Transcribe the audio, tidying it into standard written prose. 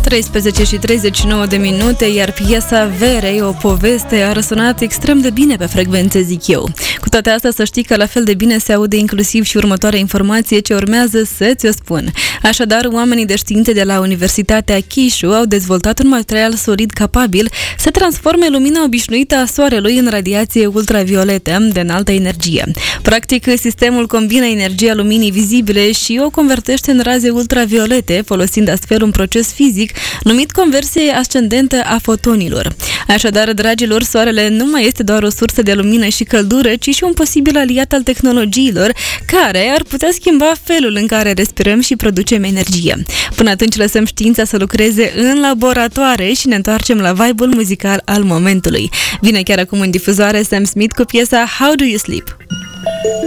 13:39, iar piesa Verei, o poveste, a răsunat extrem de bine pe frecvențe, zic eu. Cu toate astea, să știi că la fel de bine se aude inclusiv și următoarea informație ce urmează să ți-o spun. Așadar, oamenii de științe de la Universitatea Kyushu au dezvoltat un material solid capabil să transforme lumina obișnuită a soarelui în radiație ultravioletă de înaltă energie. Practic, sistemul combină energia luminii vizibile și o convertește în raze ultraviolete, folosind astfel un proces fizic numit conversie ascendentă a fotonilor. Așadar, dragilor, soarele nu mai este doar o sursă de lumină și căldură, ci și un posibil aliat al tehnologiilor care ar putea schimba felul în care respirăm și producem energie. Până atunci lăsăm știința să lucreze în laboratoare și ne întoarcem la vibe-ul muzical al momentului. Vine chiar acum în difuzoare Sam Smith cu piesa How Do You Sleep?